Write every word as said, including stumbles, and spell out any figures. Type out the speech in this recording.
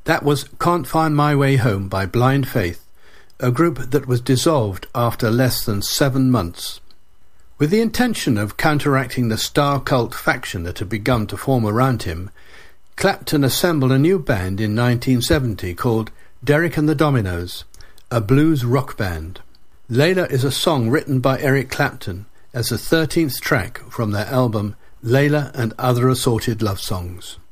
That was Can't Find My Way Home by Blind Faith, a group that was dissolved after less than seven months. With the intention of counteracting the star cult faction that had begun to form around him, Clapton assembled a new band in nineteen seventy called Derek and the Dominos, a blues rock band. Layla is a song written by Eric Clapton as the thirteenth track from their album Layla and Other Assorted Love Songs.